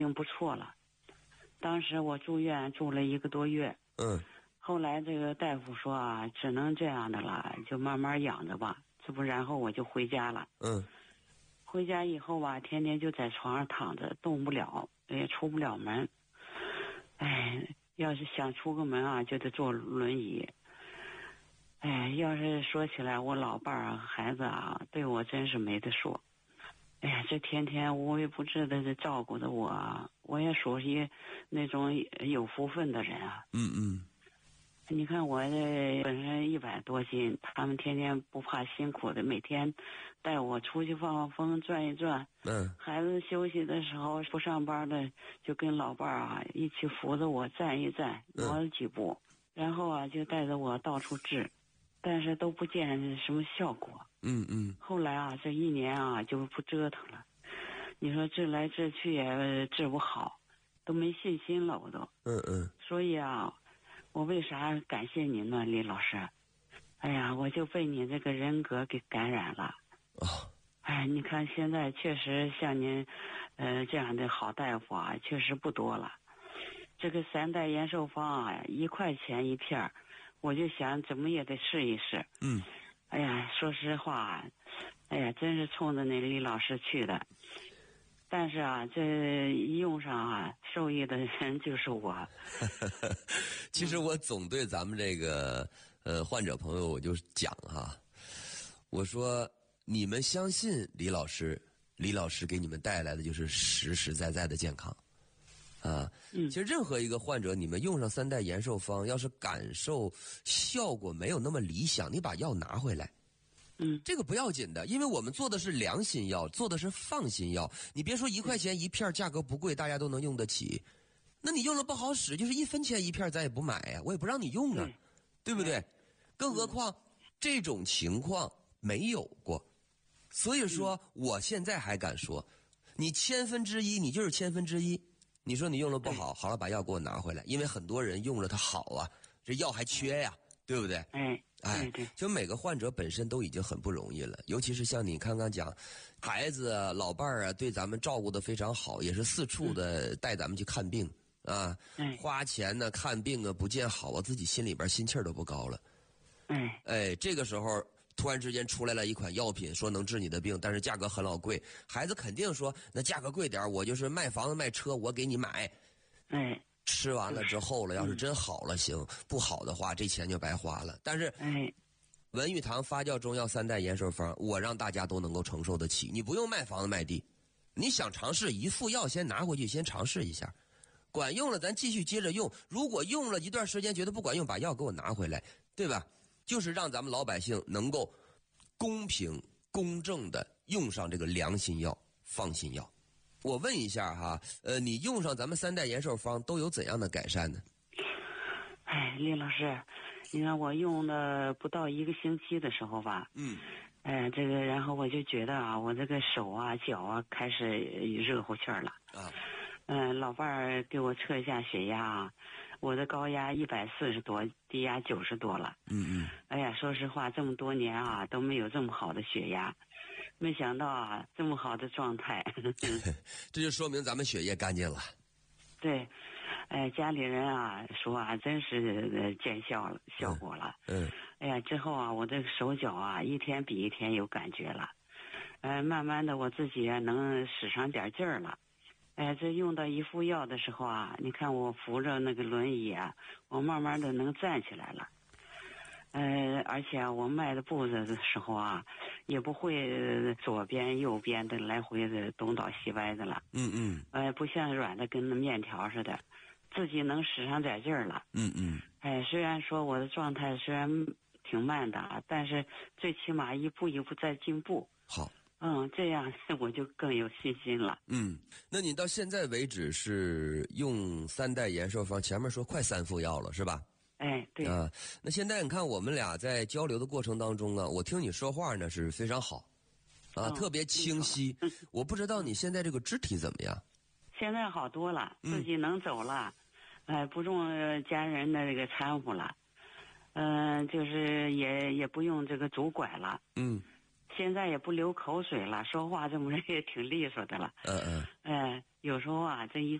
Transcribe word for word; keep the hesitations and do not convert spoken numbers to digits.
经不错了。当时我住院住了一个多月， 嗯， 后来这个大夫说啊，只能这样的了，就慢慢养着吧。这不，然后我就回家了。 嗯， 回家以后吧，天天就在床上躺着，动不了，也出不了门。哎，要是想出个门啊，就得坐轮椅。哎，要是说起来，我老伴儿啊、孩子啊，对我真是没得说。哎呀，这天天无微不至的照顾着我，我也属于那种有福分的人啊。 嗯嗯。 你看我这本身一百多斤，他们天天不怕辛苦的，每天带我出去放放风、转一转。 嗯。 孩子休息的时候不上班的，就跟老伴儿啊一起扶着我站一站，挪几步，然后啊就带着我到处治。但是都不见什么效果。 嗯嗯。 后来啊，这一年啊就不折腾了。你说治来治去也治不好，都没信心了，我都。 嗯嗯。 所以啊，我为啥感谢您呢，李老师？哎呀，我就被你这个人格给感染了。 哦。 哎，你看现在确实像您，呃，这样的好大夫啊，确实不多了。这个三代延寿方啊，一块钱一片。我就想怎么也得试一试。 嗯， 哎呀，说实话，哎呀，真是冲着那李老师去的。但是啊，这一用上啊，受益的人就是我。 其实我总对咱们这个呃患者朋友我就讲哈，我说你们相信李老师，李老师给你们带来的就是实实在在的健康。啊， 嗯， 其实任何一个患者，你们用上三代延寿方，要是感受效果没有那么理想，你把药拿回来， 嗯， 这个不要紧的，因为我们做的是良心药，做的是放心药。你别说一块钱一片，价格不贵，大家都能用得起。那你用了不好使，就是一分钱一片，咱也不买呀，我也不让你用啊，对, 对不对？更何况、嗯、这种情况没有过，所以说、嗯、我现在还敢说，你千分之一，你就是千分之一。你说你用了不好，好了，把药给我拿回来，因为很多人用了它好啊，这药还缺呀，对不对？ 哎， 哎， 对对， 就每个患者本身都已经很不容易了，尤其是像你刚刚讲，孩子啊、老伴儿啊，对咱们照顾得非常好，也是四处的带咱们去看病、嗯、啊，花钱呢看病啊不见好啊，自己心里边心气儿都不高了。 哎， 哎，这个时候。突然之间出来了一款药品，说能治你的病，但是价格很老贵。孩子肯定说，那价格贵点，我就是卖房子卖车，我给你买。 哎， 吃完了之后了，要是真好了行，不好的话，这钱就白花了。但是， 哎， 文玉堂发酵中药三代延寿方，我让大家都能够承受得起。你不用卖房子卖地，你想尝试一副药，先拿回去，先尝试一下，管用了咱继续接着用。如果用了一段时间觉得不管用，把药给我拿回来，对吧？就是让咱们老百姓能够公平公正的用上这个良心药、放心药。我问一下哈，呃，你用上咱们三代延寿方都有怎样的改善呢？ 哎，李老师，你看我用了不到一个星期的时候吧， 嗯， 哎，这个然后我就觉得啊，我这个手啊、脚啊开始热乎气儿了啊。 嗯、呃，老伴儿给我测一下血压啊，我的高压一百四十多，低压九十多了。 嗯嗯。 哎呀，说实话，这么多年啊都没有这么好的血压，没想到啊这么好的状态。 这就说明咱们血液干净了。 对，哎，家里人啊说啊，真是见效了，效果了。 嗯。嗯哎呀，之后啊，我这个手脚啊一天比一天有感觉了，呃，慢慢的我自己啊能使上点劲儿了。哎，这用到一副药的时候啊，你看我扶着那个轮椅啊，我慢慢的能站起来了。呃，而且啊，我迈的步子的时候啊，也不会左边右边的来回的东倒西歪的了。 嗯嗯。 呃，不像软的跟那面条似的，自己能使上点劲儿了。 嗯嗯。 哎，虽然说我的状态虽然挺慢的，但是最起码一步一步在进步。 好。 嗯，这样我就更有信心了。 嗯，那你到现在为止是用三代延寿方，前面说快三副药了是吧？ 哎，对啊。那现在你看我们俩在交流的过程当中啊，我听你说话呢是非常好，啊， 嗯、 特别清晰。 嗯、 我不知道你现在这个肢体怎么样？ 现在好多了，自己能走了，哎、嗯呃，不用家人的这个搀扶了，嗯、呃，就是也也不用这个拄拐了。 嗯。 现在也不流口水了，说话这么也挺利索的了。 嗯嗯。 哎、呃， 有时候啊，这一